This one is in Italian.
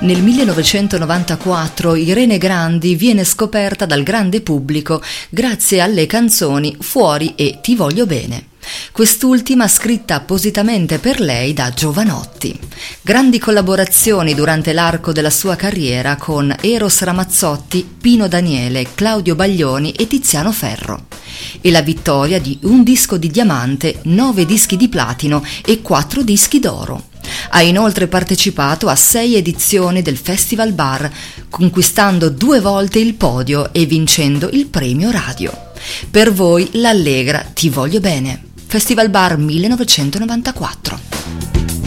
Nel 1994 Irene Grandi viene scoperta dal grande pubblico grazie alle canzoni Fuori e Ti voglio bene. Quest'ultima scritta appositamente per lei da Jovanotti. Grandi collaborazioni durante l'arco della sua carriera con Eros Ramazzotti, Pino Daniele, Claudio Baglioni e Tiziano Ferro. E la vittoria di un disco di diamante, 9 dischi di platino e 4 dischi d'oro. Ha inoltre partecipato a 6 edizioni del Festival Bar, conquistando 2 volte il podio e vincendo il premio radio. Per voi l'Allegra Ti voglio bene. Festival Bar 1994.